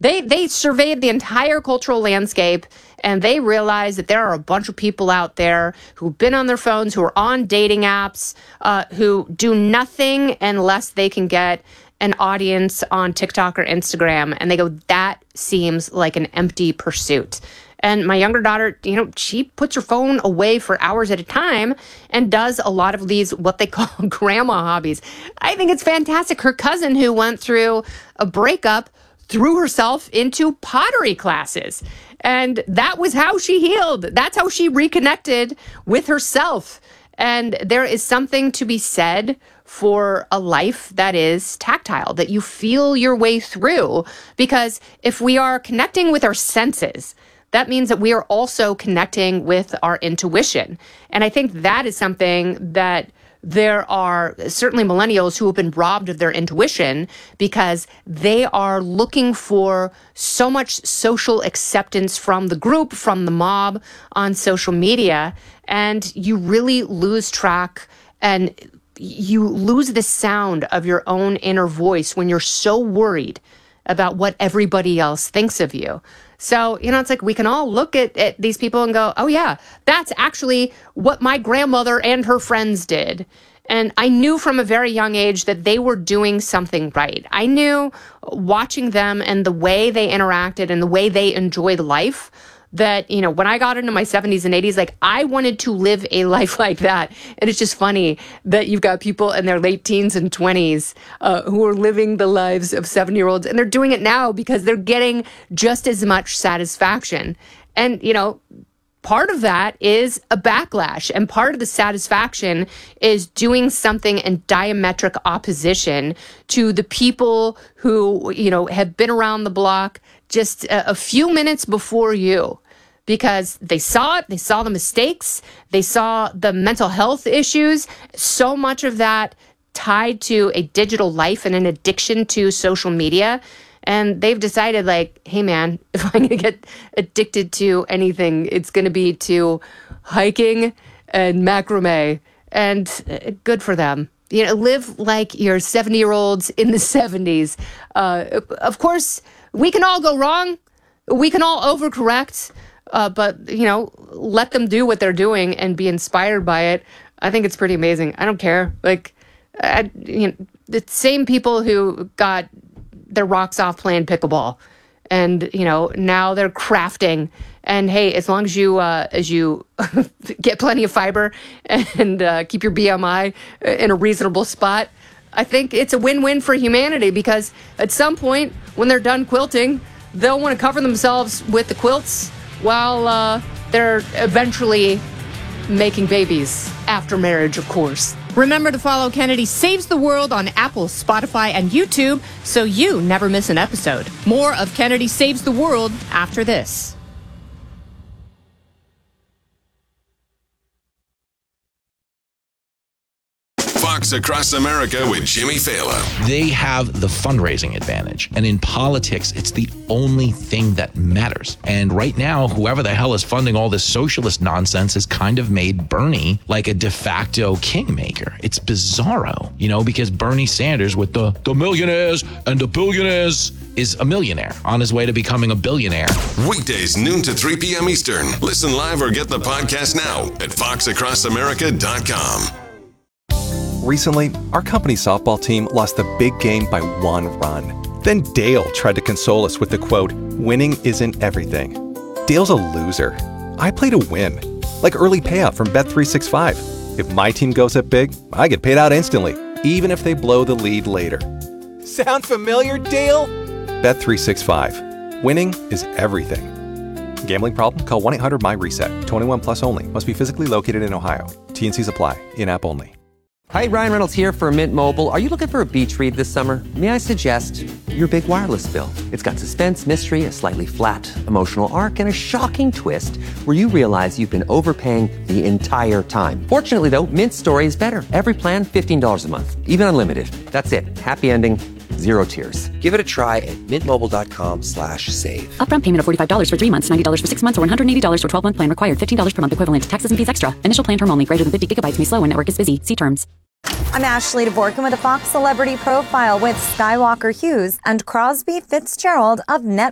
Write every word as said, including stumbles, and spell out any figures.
They they surveyed the entire cultural landscape, and they realized that there are a bunch of people out there who've been on their phones, who are on dating apps, uh, who do nothing unless they can get an audience on TikTok or Instagram. And they go, that seems like an empty pursuit. And my younger daughter, you know, she puts her phone away for hours at a time and does a lot of these, what they call grandma hobbies. I think it's fantastic. Her cousin, who went through a breakup, threw herself into pottery classes. And that was how she healed. That's how she reconnected with herself. And there is something to be said for a life that is tactile, that you feel your way through. Because if we are connecting with our senses, that means that we are also connecting with our intuition. And I think that is something that there are certainly millennials who have been robbed of their intuition because they are looking for so much social acceptance from the group, from the mob on social media. And you really lose track and you lose the sound of your own inner voice when you're so worried about what everybody else thinks of you. So, you know, it's like we can all look at, at these people and go, oh, yeah, that's actually what my grandmother and her friends did. And I knew from a very young age that they were doing something right. I knew watching them and the way they interacted and the way they enjoyed life that, you know, when I got into my seventies and eighties, like I wanted to live a life like that. And it's just funny that you've got people in their late teens and twenties uh, who are living the lives of seven-year-olds, and they're doing it now because they're getting just as much satisfaction. And, you know, part of that is a backlash, and part of the satisfaction is doing something in diametric opposition to the people who, you know, have been around the block just a, a few minutes before you. Because they saw it, they saw the mistakes, they saw the mental health issues, so much of that tied to a digital life and an addiction to social media. And they've decided, like, hey, man, if I'm going to get addicted to anything, it's going to be to hiking and macrame. And uh, good for them. You know, live like your seventy-year-olds in the seventies. Uh, of course, we can all go wrong. We can all overcorrect. Uh, but, you know, let them do what they're doing and be inspired by it. I think it's pretty amazing. I don't care. Like, I, you know, the same people who got their rocks off playing pickleball, and, you know, now they're crafting. And hey, as long as you uh, as you get plenty of fiber and uh, keep your B M I in a reasonable spot, I think it's a win-win for humanity, because at some point when they're done quilting, they'll want to cover themselves with the quilts while uh, they're eventually making babies after marriage, of course. Remember to follow Kennedy Saves the World on Apple, Spotify, and YouTube so you never miss an episode. More of Kennedy Saves the World after this. Fox Across America with Jimmy Fallon. They have the fundraising advantage. And in politics, it's the only thing that matters. And right now, whoever the hell is funding all this socialist nonsense has kind of made Bernie like a de facto kingmaker. It's bizarro, you know, because Bernie Sanders with the, the millionaires and the billionaires is a millionaire on his way to becoming a billionaire. Weekdays, noon to three p.m. Eastern. Listen live or get the podcast now at fox across america dot com. Recently, our company softball team lost the big game by one run. Then Dale tried to console us with the quote, "Winning isn't everything." Dale's a loser. I play to win. Like early payout from Bet three sixty-five. If my team goes up big, I get paid out instantly, even if they blow the lead later. Sound familiar, Dale? Bet three sixty-five. Winning is everything. Gambling problem? Call one eight hundred M Y reset. twenty-one plus only. Must be physically located in Ohio. T and Cs apply. In-app only. Hi, Ryan Reynolds here for Mint Mobile. Are you looking for a beach read this summer? May I suggest your big wireless bill? It's got suspense, mystery, a slightly flat, emotional arc, and a shocking twist where you realize you've been overpaying the entire time. Fortunately, though, Mint's story is better. Every plan, fifteen dollars a month. Even unlimited. That's it. Happy ending. Zero tears. Give it a try at mintmobile.com slash save. Upfront payment of forty-five dollars for three months, ninety dollars for six months, or one hundred eighty dollars for twelve-month plan required. fifteen dollars per month equivalent. Taxes and fees extra. Initial plan term only. Greater than fifty gigabytes may slow when network is busy. See terms. I'm Ashley DeVorkin with a Fox Celebrity Profile with Skywalker Hughes and Crosby Fitzgerald of Net